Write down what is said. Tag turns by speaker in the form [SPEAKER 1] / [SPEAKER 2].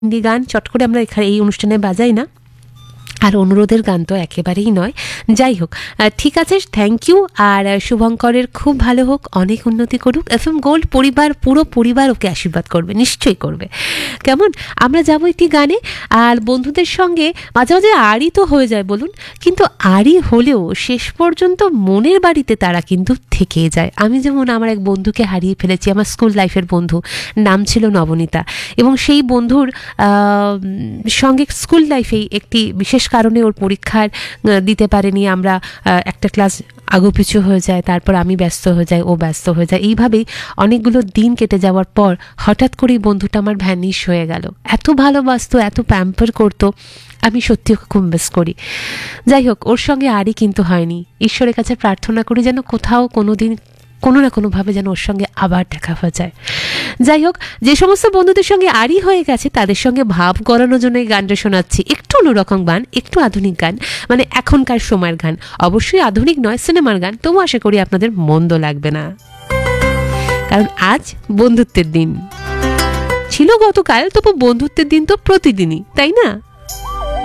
[SPEAKER 1] হিন্দি গান চট করে আমরা এখানে এই অনুষ্ঠানে বাজাই না, আর অনুরোধের গান তো একেবারেই নয়। যাই হোক, ঠিক আছে, থ্যাংক ইউ। আর শুভঙ্করের খুব ভালো হোক, অনেক উন্নতি করুক। এফএম গোল্ড পরিবার, পুরো পরিবার ওকে আশীর্বাদ করবে, নিশ্চয়ই করবে। কেমন, আমরা যাবো একটি গানে, আর বন্ধুদের সঙ্গে মাঝে মাঝে আড়ি তো হয়ে যায় বলুন, কিন্তু আড়ি হলেও শেষ পর্যন্ত মনের বাড়িতে তারা কিন্তু থেকেই যায়। আমি যেমন আমার এক বন্ধুকে হারিয়ে ফেলেছি, আমার স্কুল লাইফের বন্ধু, নাম ছিল নবনীতা, এবং সেই বন্ধুর সঙ্গে স্কুল লাইফেই একটি বিশেষ কারণে ওর পরীক্ষার দিতে পারেনি, আমরা একটা ক্লাস আগুপিছু হয়ে যায়, তারপর আমি ব্যস্ত হয়ে যাই, ও ব্যস্ত হয়ে যায়, এইভাবেই অনেকগুলো দিন কেটে যাওয়ার পর হঠাৎ করেই বন্ধুটা আমার ভ্যানিশ হয়ে গেল। এত ভালোবাসতো, এত প্যাম্পার করতো, আমি সত্যি ওকে খুব মিস করি। যাই হোক, ওর সঙ্গে আরই কিন্তু হয়নি। ঈশ্বরের কাছে প্রার্থনা করি যেন কোথাও কোনো দিন কোনো না কোনোভাবে যেন ওর সঙ্গে আবার দেখা হয়ে যায়। যাই হোক, যে সমস্ত বন্ধুদের সঙ্গে আড়ি হয়ে গেছে তাদের সঙ্গে ভাব করানোর জন্য এই গানটা শোনাচ্ছি। একটু অন্যরকম গান, একটু আধুনিক গান, মানে এখনকার সময়ের গান, অবশ্যই আধুনিক নয়, সিনেমার গান, তবু আশা করি আপনাদের মন্দ লাগবে না, কারণ আজ বন্ধুত্বের দিন ছিল গতকাল, তবু বন্ধুত্বের দিন তো প্রতিদিনই, তাই না?